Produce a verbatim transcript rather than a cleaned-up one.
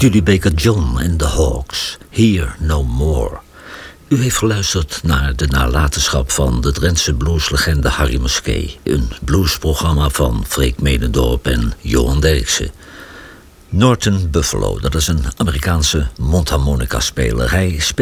Studebaker John en The Hawks, Here No More. U heeft geluisterd naar de nalatenschap van de Drentse blueslegende Harry Musquet. Een bluesprogramma van Freek Medendorp en Johan Derksen. Norton Buffalo, dat is een Amerikaanse mondharmonica-speler. Hij speelt